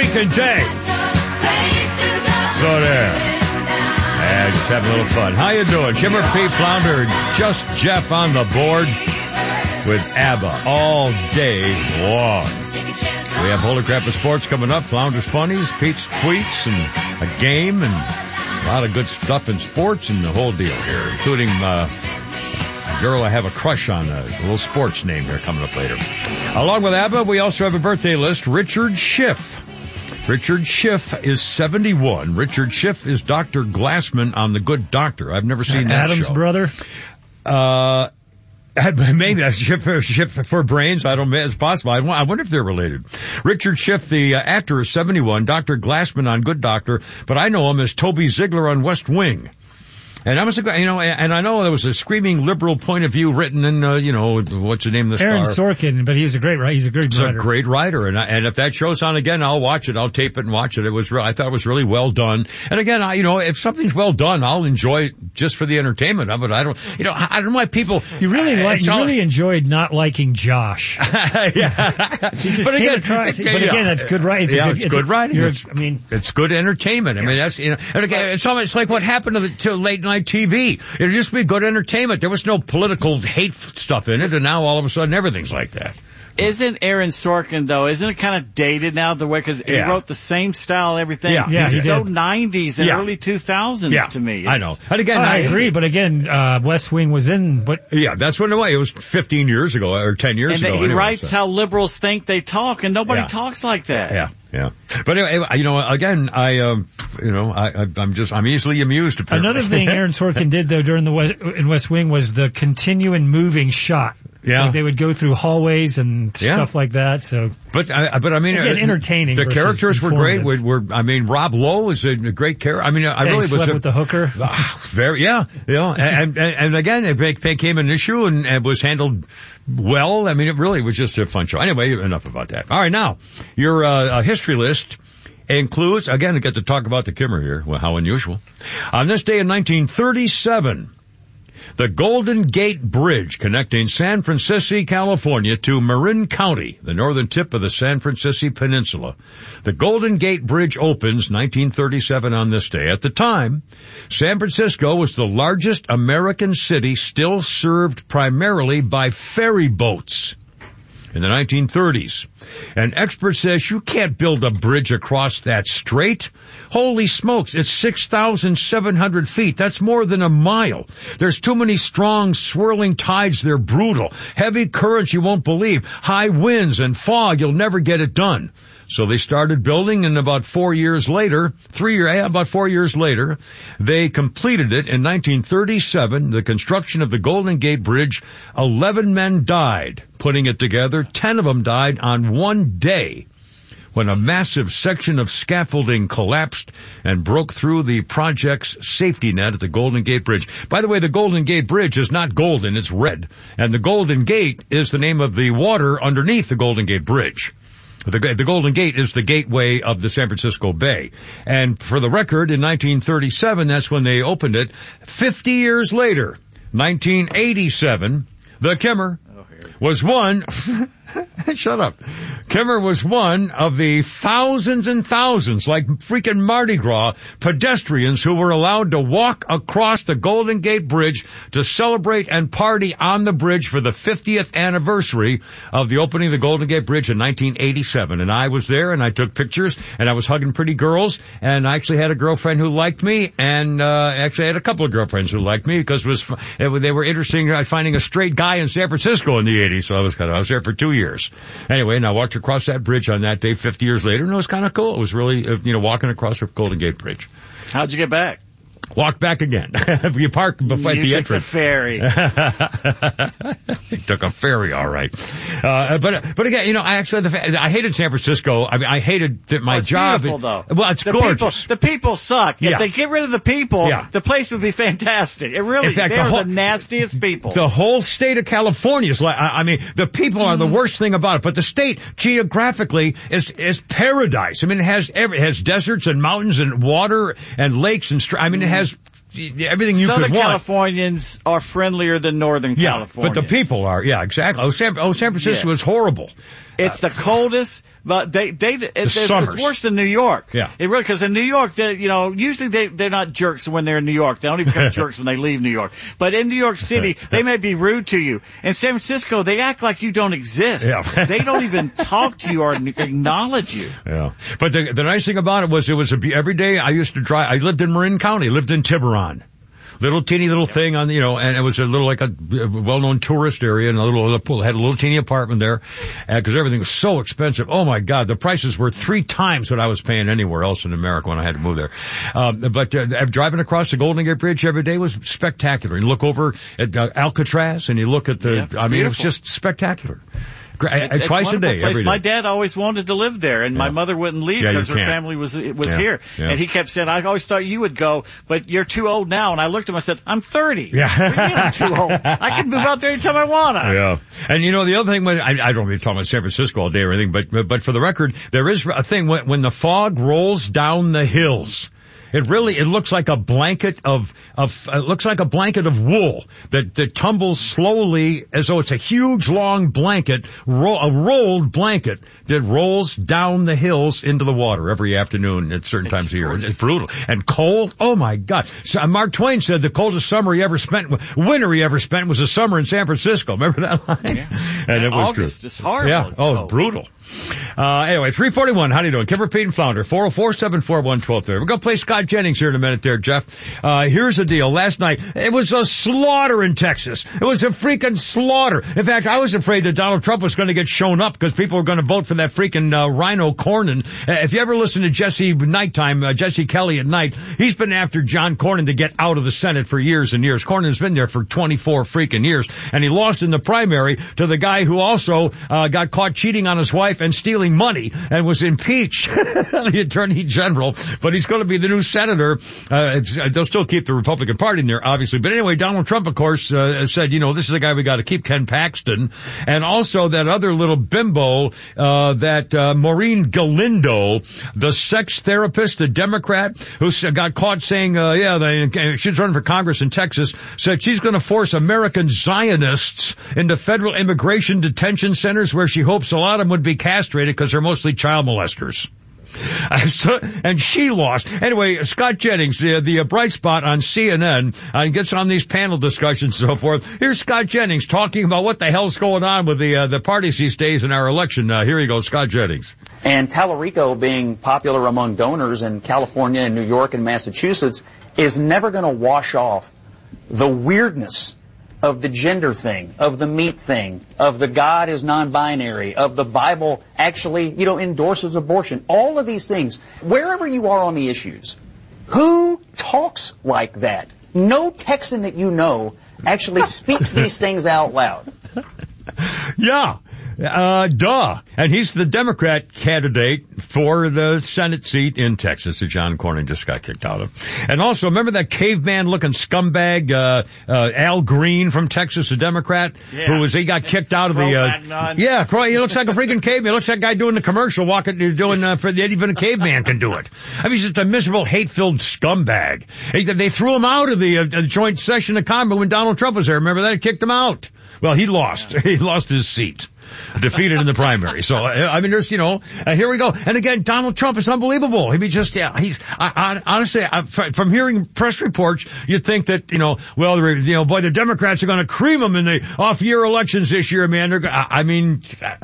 stinking day. So there. And just having a little fun. How you doing? Kimmer, Pete, Flounder, just Jeff on the board with ABBA all day long. We have Holy Crap of Sports coming up. Flounder's Funnies, Pete's Tweets, and a game, and a lot of good stuff in sports and the whole deal here, including a girl I have a crush on, a little sports name here coming up later. Along with ABBA, we also have a birthday list. Richard Schiff. Richard Schiff is 71. Richard Schiff is Dr. Glassman on The Good Doctor. I've never seen that Adam's show. brother? Maybe that's Schiff for brains. I don't know. It's possible. I wonder if they're related. Richard Schiff, the actor, is 71. Dr. Glassman on Good Doctor. But I know him as Toby Ziegler on West Wing. And I was, and I know there was a screaming liberal point of view written in, what's the name of the Aaron star? Sorkin, but he's a great writer. He's a great writer. And if that show's on again, I'll watch it. I'll tape it and watch it. I thought it was really well done. And again, if something's well done, I'll enjoy it just for the entertainment of it. I don't know why people. You really enjoyed not liking Josh. Yeah. But again, that's good writing. It's good writing. It's good entertainment. I mean, that's, and again, it's like what happened to late night TV. It used to be good entertainment. There was no political hate stuff in it, and now all of a sudden everything's like that. Isn't Aaron Sorkin, though, isn't it kind of dated now the way, because he wrote the same style, everything? Yeah, he's so 90s and early 2000s to me. I know. And again, I agree, but again, West Wing was in, but. Yeah, that's when it was 15 years ago, or 10 years ago. And he writes how liberals think they talk, and nobody talks like that. Yeah. But anyway, again, I'm easily amused. Apparently. Another thing Aaron Sorkin did, though, during in West Wing was the continuing moving shot. Yeah. Like they would go through hallways and stuff like that, so. But I mean, again, entertaining. The characters were great. Rob Lowe is a great character. I mean, I really was. Slept with the hooker. And again, it became an issue and was handled well. I mean, it really was just a fun show. Anyway, enough about that. All right, now, your history list includes, again, to get to talk about the Kimmer here. Well, how unusual. On this day in 1937, the Golden Gate Bridge connecting San Francisco, California to Marin County, the northern tip of the San Francisco Peninsula. The Golden Gate Bridge opens 1937 on this day. At the time, San Francisco was the largest American city still served primarily by ferry boats. In the 1930s, an expert says you can't build a bridge across that strait. Holy smokes, it's 6,700 feet. That's more than a mile. There's too many strong, swirling tides. They're brutal. Heavy currents you won't believe. High winds and fog. You'll never get it done. So they started building, and about 4 years later, they completed it. In 1937, the construction of the Golden Gate Bridge, 11 men died putting it together. 10 of them died on one day when a massive section of scaffolding collapsed and broke through the project's safety net at the Golden Gate Bridge. By the way, the Golden Gate Bridge is not golden, it's red. And the Golden Gate is the name of the water underneath the Golden Gate Bridge. The Golden Gate is the gateway of the San Francisco Bay. And for the record, in 1937, that's when they opened it. 50 years later, 1987, the Kimmer was one... Shut up. Kimmer was one of the thousands and thousands, like freaking Mardi Gras, pedestrians who were allowed to walk across the Golden Gate Bridge to celebrate and party on the bridge for the 50th anniversary of the opening of the Golden Gate Bridge in 1987. And I was there, and I took pictures, and I was hugging pretty girls, and I actually had a girlfriend who liked me, and actually I had a couple of girlfriends who liked me because they were interested in finding a straight guy in San Francisco in the 80s, so I was there for 2 years. Anyway, and I walked across that bridge on that day 50 years later, and it was kind of cool. It was really, walking across the Golden Gate Bridge. How'd you get back? Walked back again. You park before the entrance. You took the ferry. He took a ferry, all right. But again, I hated San Francisco. I mean, I hated my job. Beautiful, though. Well, it's gorgeous. The people suck. Yeah. If they get rid of the people, the place would be fantastic. It really, they're the nastiest people. The whole state of California is like, the people are the worst thing about it. But the state, geographically, is paradise. I mean, it has deserts and mountains and water and lakes and it has everything you Southern could want. Californians are friendlier than Northern California. But the people are, exactly. San Francisco is horrible. It's the coldest, But it's worse than New York. Yeah. It really, cause in New York, usually they're not jerks when they're in New York. They don't even become jerks when they leave New York. But in New York City, they may be rude to you. In San Francisco, they act like you don't exist. Yeah. They don't even talk to you or acknowledge you. Yeah. But the nice thing about it was every day I used to drive, I lived in Marin County, lived in Tiburon. Little teeny little thing on, and it was a little like a well-known tourist area, and had a little teeny apartment there, because everything was so expensive. Oh my God, the prices were 3 times what I was paying anywhere else in America when I had to move there. But driving across the Golden Gate Bridge every day was spectacular. You look over at Alcatraz, and you look at it was just spectacular. Twice a day, every day. My dad always wanted to live there, and my mother wouldn't leave because her family was here. Yeah. And he kept saying, I always thought you would go, but you're too old now. And I looked at him, I said, I'm 30. Yeah. What do you mean I'm too old? I can move out there anytime I want to. Yeah. And the other thing, I don't really talk about San Francisco all day or anything, but for the record, there is a thing when the fog rolls down the hills. It looks like a blanket of wool that tumbles slowly as though it's a huge long blanket, a rolled blanket that rolls down the hills into the water every afternoon at certain times of year. It's brutal. And cold. Oh my God. So Mark Twain said the coldest winter he ever spent was a summer in San Francisco. Remember that line? Yeah. And it was August is horrible. Yeah. Oh, it's brutal. Anyway, 341. How do you doing? Kimber, Pete, and Flounder. 404-741-1230. We're going to play Scott Jennings here in a minute there, Jeff. Here's the deal. Last night, it was a slaughter in Texas. It was a freaking slaughter. In fact, I was afraid that Donald Trump was going to get shown up because people were going to vote for that freaking Rhino Cornyn. If you ever listen to Jesse Kelly at night, he's been after John Cornyn to get out of the Senate for years and years. Cornyn's been there for 24 freaking years, and he lost in the primary to the guy who also got caught cheating on his wife and stealing money and was impeached, the Attorney General. But he's going to be the new senator. They'll still keep the Republican Party in there, obviously. But anyway, Donald Trump, of course, said, this is the guy we got to keep, Ken Paxton. And also that other little bimbo, Maureen Galindo, the sex therapist, the Democrat, who got caught saying, she's running for Congress in Texas, said she's going to force American Zionists into federal immigration detention centers where she hopes a lot of them would be castrated because they're mostly child molesters. And she lost. Anyway, Scott Jennings, the bright spot on CNN, gets on these panel discussions and so forth. Here's Scott Jennings talking about what the hell's going on with the parties these days in our election. Here you go, Scott Jennings. And Tallarico being popular among donors in California and New York and Massachusetts is never going to wash off the weirdness of the gender thing, of the meat thing, of the God is non-binary, of the Bible actually, endorses abortion. All of these things, wherever you are on the issues, who talks like that? No Texan that you know actually speaks these things out loud. Yeah. Duh. And he's the Democrat candidate for the Senate seat in Texas that John Cornyn just got kicked out of. And also, remember that caveman-looking scumbag, Al Green from Texas, a Democrat, he got kicked out of the, he looks like a freaking caveman. He looks like a guy doing the commercial, even a caveman can do it. I mean, he's just a miserable, hate-filled scumbag. They threw him out of the joint session of Congress when Donald Trump was there. Remember that? It kicked him out. Well, he lost. He lost his seat. Defeated in the primary. So, I mean, there's, here we go. And again, Donald Trump is unbelievable. Honestly, from hearing press reports, you'd think that, the Democrats are going to cream him in the off-year elections this year, man. Again,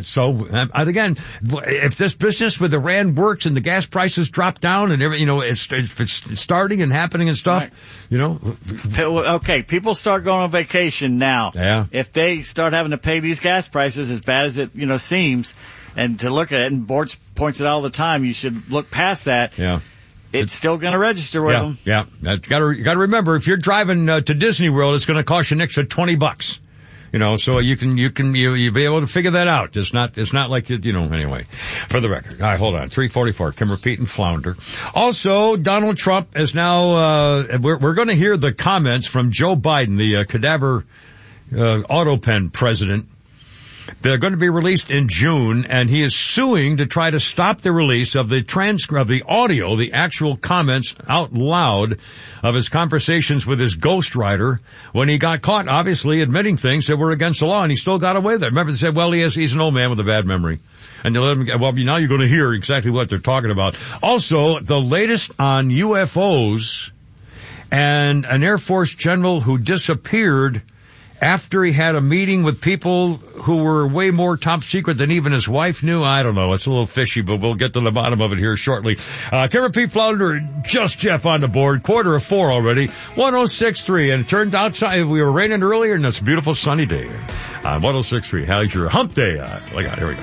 if this business with Iran works and the gas prices drop down and it's starting and happening and stuff, Okay, people start going on vacation now. Yeah. If they start having to pay these gas prices as bad as it, seems, and to look at it, and Boards points it out all the time, you should look past that. Yeah. It's still going to register with them. Yeah. You got to remember, if you're driving to Disney World, it's going to cost you an extra $20. So you'll be able to figure that out. It's not like, anyway, for the record. All right, hold on. 344, Kimber, Pete, and Flounder. Also, Donald Trump is now, we're going to hear the comments from Joe Biden, the cadaver, auto pen president. They're going to be released in June, and he is suing to try to stop the release of the transcript, of the audio, the actual comments out loud of his conversations with his ghostwriter when he got caught, obviously admitting things that were against the law, and he still got away with it. Remember, they said, well, he's an old man with a bad memory. And you let him, well, now you're going to hear exactly what they're talking about. Also, the latest on UFOs and an Air Force general who disappeared after he had a meeting with people who were way more top secret than even his wife knew. I don't know. It's a little fishy, but we'll get to the bottom of it here shortly. Kevin P. Flounder, just Jeff on the board. 3:45 already. 106.3. And it turned outside, we were raining earlier, and it's a beautiful sunny day. 106.3. How's your hump day? Look out. Here we go.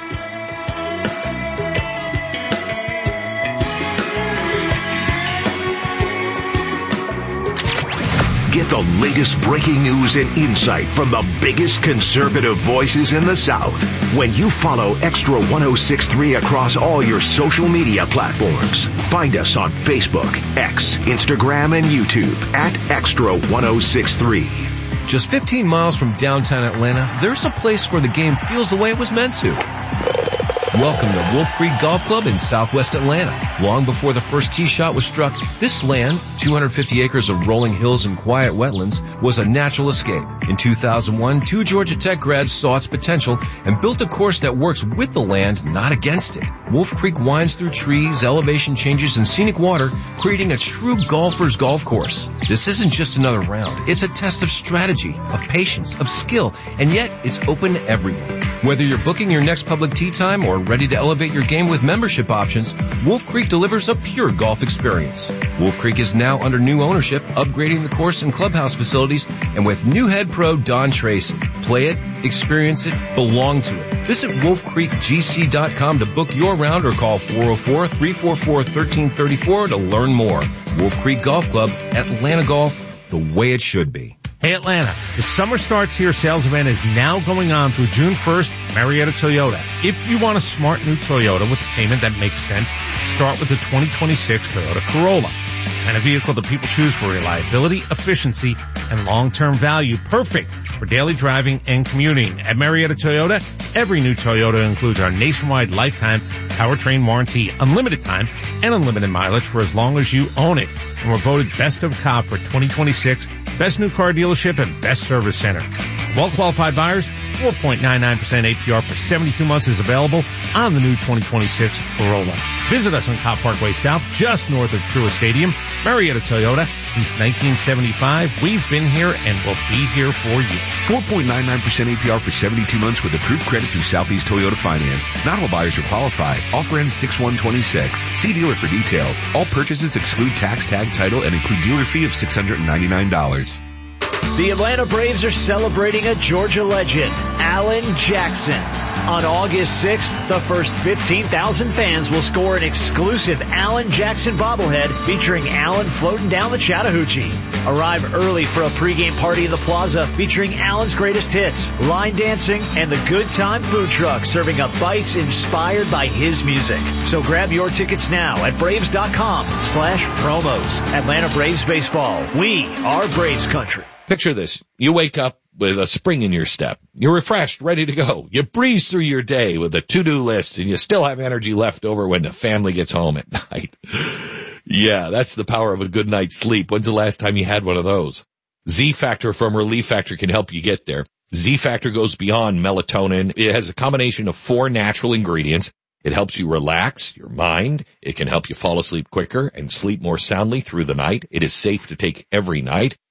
Get the latest breaking news and insight from the biggest conservative voices in the South when you follow Extra 106.3 across all your social media platforms. Find us on Facebook, X, Instagram, and YouTube at Extra 106.3. Just 15 miles from downtown Atlanta, there's a place where the game feels the way it was meant to. Welcome to Wolf Creek Golf Club in southwest Atlanta. Long before the first tee shot was struck, this land, 250 acres of rolling hills and quiet wetlands, was a natural escape. In 2001, 2 Georgia Tech grads saw its potential and built a course that works with the land, not against it. Wolf Creek winds through trees, elevation changes, and scenic water, creating a true golfer's golf course. This isn't just another round. It's a test of strategy, of patience, of skill, and yet it's open to everyone. Whether you're booking your next public tee time or ready to elevate your game with membership options, Wolf Creek delivers a pure golf experience. Wolf Creek is now under new ownership, upgrading the course and clubhouse facilities, and with new head pro Don Tracy. Play it, experience it, belong to it. Visit wolfcreekgc.com to book your round or call 404-344-1334 to learn more. Wolf Creek Golf Club, Atlanta Golf, the way it should be. Hey Atlanta, the Summer Starts Here sales event is now going on through June 1st, Marietta Toyota. If you want a smart new Toyota with a payment that makes sense, start with the 2026 Toyota Corolla. And a vehicle that people choose for reliability, efficiency, and long-term value. Perfect for daily driving and commuting. At Marietta Toyota, every new Toyota includes our nationwide lifetime powertrain warranty, unlimited time, and unlimited mileage for as long as you own it. And we're voted Best of Cobb for 2026, Best New Car Dealership, and Best Service Center. Well-qualified buyers, 4.99% APR for 72 months is available on the new 2026 Corolla. Visit us on Cobb Parkway South, just north of Truist Stadium. Marietta Toyota, since 1975. We've been here and will be here for you. 4.99% APR for 72 months with approved credit through Southeast Toyota Finance. Not all buyers are qualified. Offer ends 6/1/26. See dealer for details. All purchases exclude tax, tag, title, and include dealer fee of $699. The Atlanta Braves are celebrating a Georgia legend, Alan Jackson. On August 6th, the first 15,000 fans will score an exclusive Alan Jackson bobblehead featuring Alan floating down the Chattahoochee. Arrive early for a pregame party in the plaza featuring Alan's greatest hits, line dancing, and the Good Time food truck serving up bites inspired by his music. So grab your tickets now at Braves.com/promos. Atlanta Braves Baseball. We are Braves country. Picture this. You wake up with a spring in your step. You're refreshed, ready to go. You breeze through your day with a to-do list, and you still have energy left over when the family gets home at night. Yeah, that's the power of a good night's sleep. When's the last time you had one of those? Z-Factor from Relief Factor can help you get there. Z-Factor goes beyond melatonin. It has a combination of 4 natural ingredients. It helps you relax your mind. It can help you fall asleep quicker and sleep more soundly through the night. It is safe to take every night.